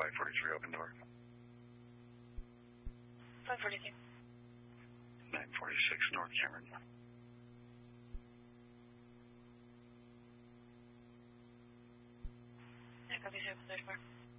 543 open door. 542. 946 North Cameron. Yeah, copy 034.